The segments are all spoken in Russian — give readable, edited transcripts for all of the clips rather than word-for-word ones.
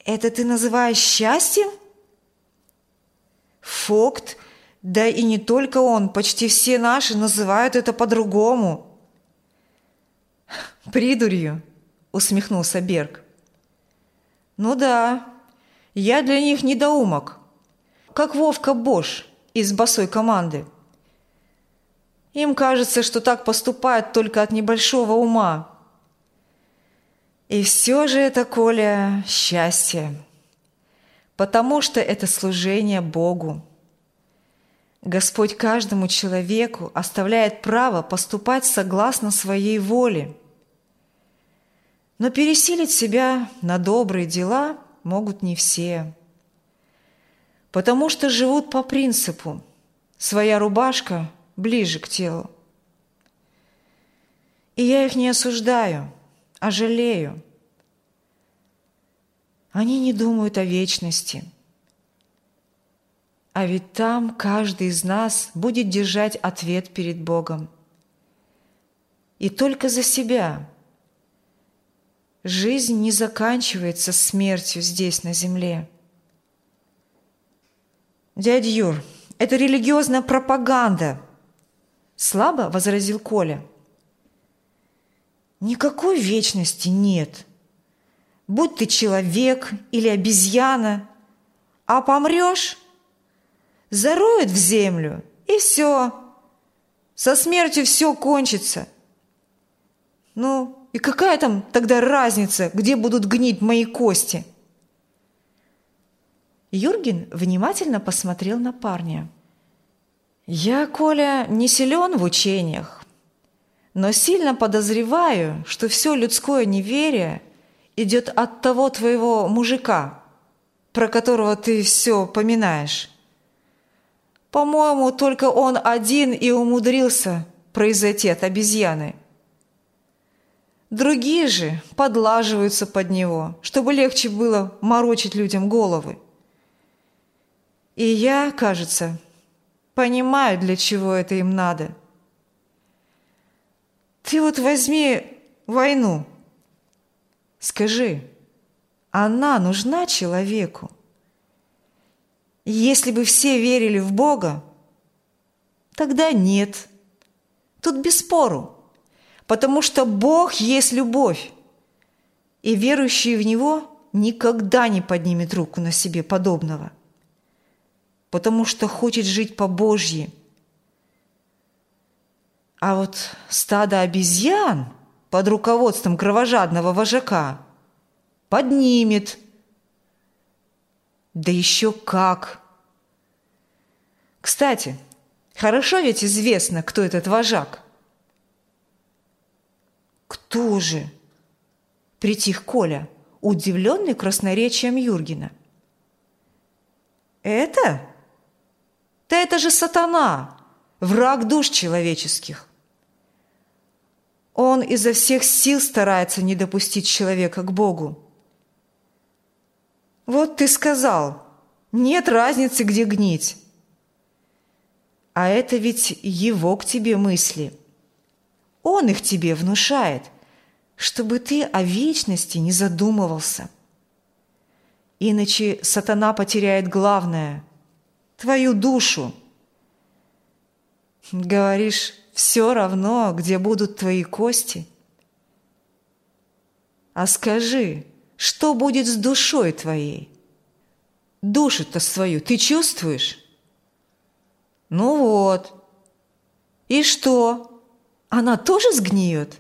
Это ты называешь счастьем? Фокт, да и не только он, почти все наши называют это по-другому. Придурью, усмехнулся Берг. Ну да, я для них недоумок, как Вовка Бош из «Босой команды». Им кажется, что так поступают только от небольшого ума. И все же это, Коля, счастье, потому что это служение Богу. Господь каждому человеку оставляет право поступать согласно своей воле. Но пересилить себя на добрые дела могут не все, потому что живут по принципу «своя рубашка ближе к телу». И я их не осуждаю, а жалею. Они не думают о вечности. А ведь там каждый из нас будет держать ответ перед Богом. И только за себя. Жизнь не заканчивается смертью здесь, на земле. «Дядя Юр, это религиозная пропаганда!» Слабо возразил Коля. «Никакой вечности нет. Будь ты человек или обезьяна, а помрешь, зароют в землю, и все. Со смертью все кончится. Ну, и какая там тогда разница, где будут гнить мои кости?» Юрген внимательно посмотрел на парня. «Я, Коля, не силен в учениях, но сильно подозреваю, что все людское неверие идет от того твоего мужика, про которого ты все поминаешь. По-моему, только он один и умудрился произойти от обезьяны. Другие же подлаживаются под него, чтобы легче было морочить людям головы. И я, кажется, понимаю, для чего это им надо. Ты вот возьми войну. Скажи, она нужна человеку? Если бы все верили в Бога, тогда нет. Тут без спору, потому что Бог есть любовь, и верующий в Него никогда не поднимет руку на себе подобного, потому что хочет жить по-божьи. А вот стадо обезьян под руководством кровожадного вожака поднимет. Да еще как! Кстати, хорошо ведь известно, кто этот вожак. Кто же? Притих Коля, удивленный красноречием Юргена. Это? Да это же сатана, враг душ человеческих. Он изо всех сил старается не допустить человека к Богу. Вот ты сказал, нет разницы, где гнить. А это ведь его к тебе мысли. Он их тебе внушает, чтобы ты о вечности не задумывался. Иначе сатана потеряет главное – твою душу. Говоришь, все равно, где будут твои кости. А скажи, что будет с душой твоей? Душу-то свою ты чувствуешь? Ну вот. И что? Она тоже сгниет?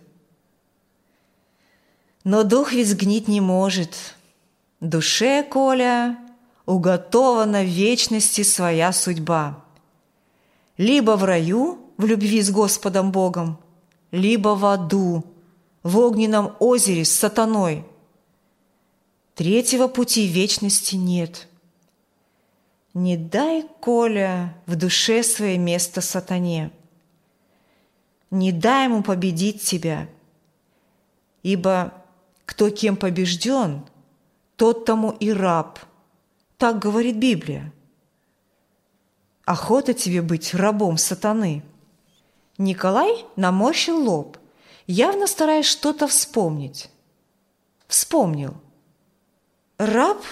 Но дух ведь сгнить не может. Душе, Коля, уготована в вечности своя судьба. Либо в раю, в любви с Господом Богом, либо в аду, в огненном озере с сатаной. Третьего пути вечности нет. Не дай, Коля, в душе свое место сатане. Не дай ему победить тебя, ибо кто кем побежден, тот тому и раб. Так говорит Библия. Охота тебе быть рабом сатаны. Николай наморщил лоб, явно стараясь что-то вспомнить. Вспомнил. Раб